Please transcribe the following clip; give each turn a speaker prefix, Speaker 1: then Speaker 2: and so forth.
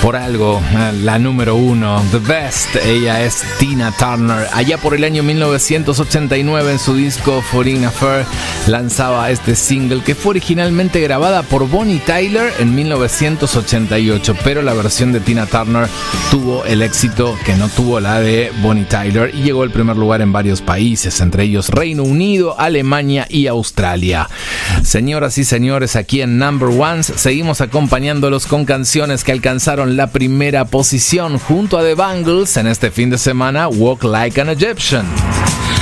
Speaker 1: Por algo, la número 1, The Best, ella es Tina Turner. Allá por el año 1989 en su disco Foreign Affair lanzaba este single que fue originalmente grabada por Bonnie Tyler en 1988, pero la versión de Tina Turner tuvo el éxito que no tuvo la de Bonnie Tyler y llegó al primer lugar en varios países, entre ellos Reino Unido, Alemania y Australia. Señoras y señores, aquí en Number Ones seguimos acompañándolos con canciones que alcanzaron la primera posición junto a The Bangles en este fin de semana, Walk Like an Egyptian.